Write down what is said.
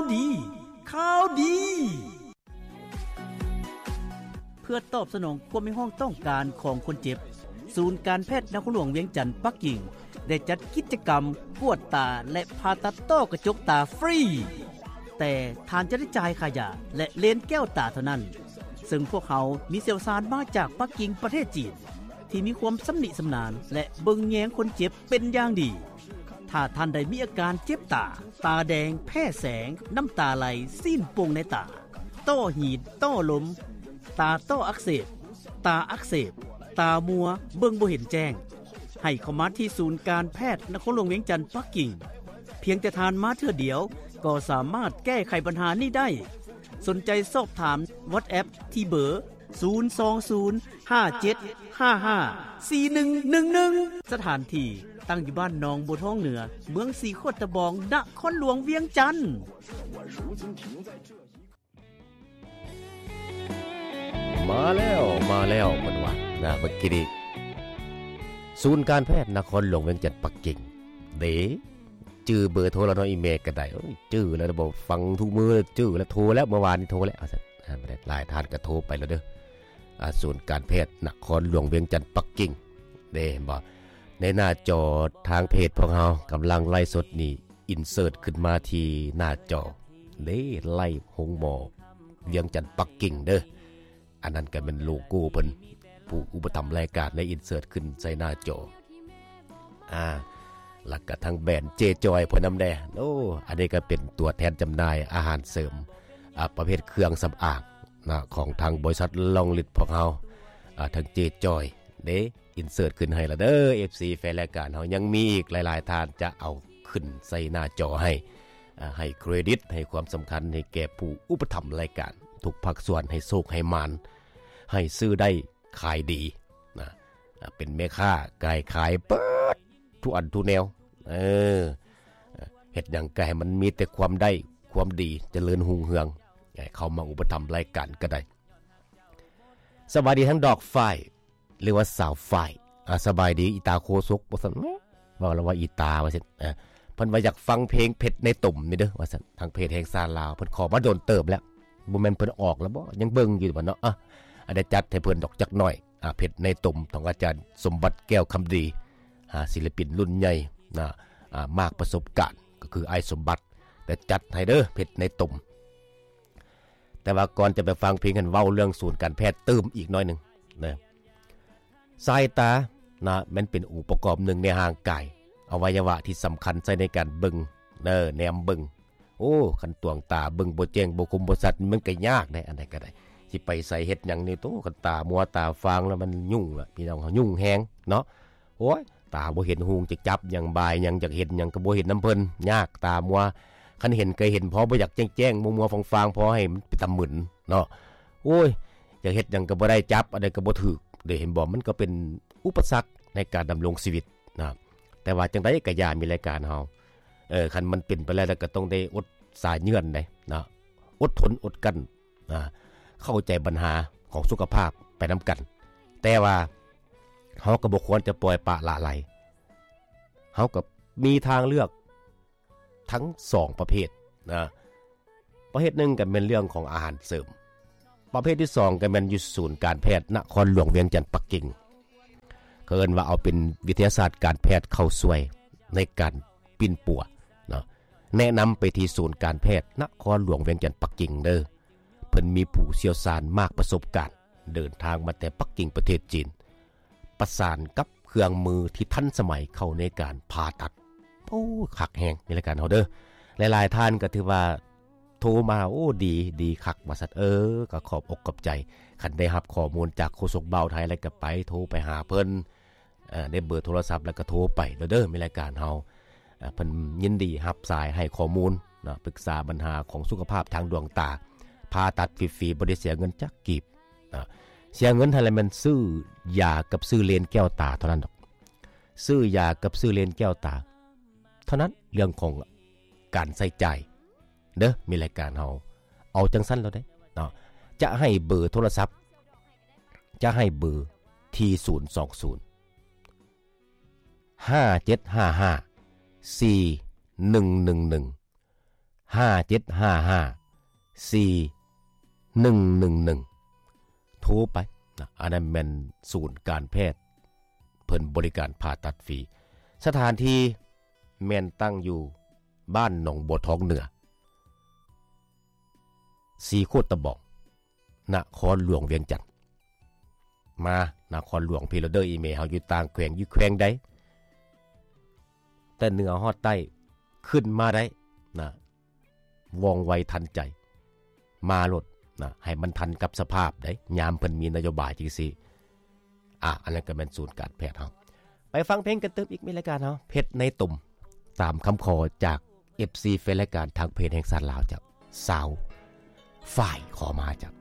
ดีข่าวดีเพื่อตอบสนองความมีห้องต้องการของคนเจ็บศูนย์การแพทย์นครหลวงเวียงจันทน์ปักกิ่งได้จัดกิจกรรมกวดตาและผ่าตัดต้อกระจกตาฟรีแต่ทานจะได้จ่ายค่ายาและเลนส์แก้วตาเท่านั้นซึ่งพวกเขามีเชี่ยวชาญมาจากปักกิ่งประเทศจีนที่มีความสำนิสำนานและเบิ่งแยงคนเจ็บเป็นอย่างดีถ้าท่านใดมีอาการเจ็บตาแดงแพ้แสงน้ำตาไหลซีนป่งในตาต้อหีดต้อลมตาต้ออักเสบตาอักเสบตามัวเบิ่งบ่เห็นแจ้งให้เข้ามาที่ศูนย์การแพทย์นครหลวงเวียงจันทน์ปักกิ่งเพียงแต่ทานมาเทื่อเดียวก็สามารถแก้ไขปัญหานี้ได้สนใจสอบถาม WhatsApp ที่เบอร์ 02057554111 สถานที่ตั้งอยู่บ้านหนองบัวทองเหนือเมืองสีโคตรบองนครหลวงเวียงจันทน์มาแล้วเพิ่นว่านะเมื่อกี้นี้ศูนย์การแพทย์นครหลวงเวียงจันทน์ปักกิ่งเด้จื้อเบอร์โทรแล้วเนาะอีเมลก็ได้จื้อแล้วบ่ฟังทุกมื้อจื้อแล้วโทรแล้วเมื่อวานนี้โทรแล้วบ่ได้หลายท่านก็โทรไปแล้วเด้อศูนย์การแพทย์นครหลวงเวียงจันทน์ปักกิ่งเด้บ่ในหน้าจอทางเพจของเฮากำลังไลฟ์สดนี่อินเสิร์ตขึ้นมาที่หน้าจอเด้ไล่หงหมอเวียงจันทน์ปักกิ่งเด้ออันนั้นก็เป็นโลโก้เพิ่นผู้อุปถัมภ์รายการได้อินเสิร์ตขึ้นใส่หน้าจอแล้วก็ทางแบรนด์เจจอยเพิ่นนำแด่อันนี้ก็เป็นตัวแทนจำหน่ายอาหารเสริมประเภทเครื่องสำอางนะของทางบริษัทลองลิดพวกเฮาทางเจจอยเด้อินเสิร์ตขึ้นให้ละเด้อ FC แฟนรายการเฮายังมีอีกหลายๆท่านจะเอาขึ้นใส่หน้าจอให้เครดิตให้ความสำคัญให้แก่ผู้อุปถัมภ์รายการทุกภาคส่วนให้โชคให้มานให้ซื้อได้ขายดีนะเป็นแม่ค้าขายเปิดทุกอันทุกแนวเฮ็ดหยังก็ให้มันมีแต่ความได้ความดีเจริญรุ่งเรืองให้เข้ามาอุปถัมภ์รายการก็ได้สบายดีทั้งดอกฝ้ายหรือว่าสาวฝ้ายสบายดีอีตาโคซกบ่ซั่นว่าแล้วว่าอีตาว่าซั่นเพิ่นว่าอยากฟังเพลงเผ็ดในตุ่มนี่เด้อว่าซั่นทางเพจแห่งซาลาวเพิ่นขอมาโดนเติบแล้วบ่แม่นเพิ่นออกแล้วบ่ยังเบิ่งอยู่บ่เนาะได้จัดให้เพิ่นดอกจักหน่อยเผ็ดในตุ่มของอาจารย์สมบัติแก้วคำดีศิลปินรุ่นใหญ่มากประสบการณ์ก็คือไอ้สมบัติแต่จัดให้เด้อเผ็ดในตุ่มแต่ว่าก่อนจะไปฟังเพลงกันเว้าเรื่องศูนย์การแพทย์เติมอีกหน่อยนึงนะสายตามันเป็นองค์ประกอบหนึ่งในร่างกายอวัยวะที่สำคัญใช้ในการเบิ่งแนมเบิ่งคันตวงตาเบิ่งบ่แจ้งบ่คมบ่ชัดมันก็ยากได้อันใดก็ได้สิไปใส่เฮ็ดหยังนี่โตคันตามัวตาฟางแล้วมันยุ่งล่ะพี่น้องเฮายุ่งแฮงเนาะโอ้ยตาบ่เห็นหูงจะจับหยังบายหยังจักเห็นหยังก็บ่เห็นน้ำเพิ่นยากตามัวคันเห็นเคยเห็นพอบ่อยากแจ้งๆมัวๆฟางๆพอให้มันเป็นตามึนเนาะโอ้ยอยากเฮ็ดหยังก็บ่ได้จับอันใดก็บ่ถูกได้เห็นบ่มันก็เป็นอุปสรรคในการดำรงชีวิตนะแต่ว่าจังได๋ก็อย่ามีรายการเฮาคันมันเป็นไปแล้วก็ต้องได้อดสายเงื่อนได้นะอดทนอดกั้นเข้าใจปัญหาของสุขภาพไปนำกันแต่ว่าเฮาก็บ่ควรจะปล่อยปละละเลยเฮาก็มีทางเลือกทั้ง2ประเภทนะประเภทหนึ่งก็เป็นเรื่องของอาหารเสริมประเภทที่2ก็เป็นอยู่ศูนย์การแพทย์นครหลวงเวียงจันทน์ปักกิ่งเอิ้นว่าเอาเป็นวิทยาศาสตร์การแพทย์เข้าช่วยในการปิ้นปัวเนาะแนะนำไปที่ศูนย์การแพทย์นครหลวงเวียงจันทน์ปักกิ่งเด้อเพิ่นมีผู้เชี่ยวชาญมากประสบการณ์เดินทางมาแต่ปักกิ่งประเทศจีนประสานกับเครื่องมือที่ทันสมัยเข้าในการผ่าตัดคักแฮงในรายการเฮาเด้อหลายๆท่านก็ถือว่าโทรมาดีคักว่าซั่นก็ขอบอกขอบใจคันได้รับข้อมูลจากโฆษกเบาไทยแล้วก็ไปโทรไปหาเพิ่นได้เบอร์โทรศัพท์แล้วก็โทรไปเด้อในรายการเฮาเพิ่นยินดีรับสายให้ข้อมูลนะปรึกษาปัญหาของสุขภาพทางดวงตาผ่าตัดฟรีๆบ่ได้เสียเงินจักกีบเสียเงินเท่าไรมันซื้อยากับซื้อเลนแก้วตาเท่านั้นดอกซื้อยากับซื้อเลนแก้วตาเท่านั้นเรื่องของการใส่ใจเด้อมีรายการเฮาเอาจังซั่นแล้วเด้เนาะจะให้เบอร์โทรศัพท์จะให้เบอร์ที่020 5755 4111 โทรไปนะอันนั้นแม่นศูนย์การแพทย์เพิ่นบริการผ่าตัดฟรีสถานที่แม่นตั้งอยู่บ้านหนองบัวทองเหนือสีโคตรตะบอกนครหลวงเวียงจันทน์มานครหลวงพี่เราเด้ออีเมลเฮาอยู่ต่างแขวงอยู่แขวงใดแต่เหนือฮอดใต้ขึ้นมาได้นะว่องไวทันใจมาโลดนะให้มันทันกับสภาพได้ยามเพิ่นมีนโยบายจังซี่อันนั้นก็เป็นศูนย์การแพทย์เฮาไปฟังเพลงกันเติมอีกมีรายการเฮาเพชรในตุ่มตามคำขอจาก FC แฟนรายการทางเพจแห่งสารลาวจากสาวฝ่ายขอมาจาก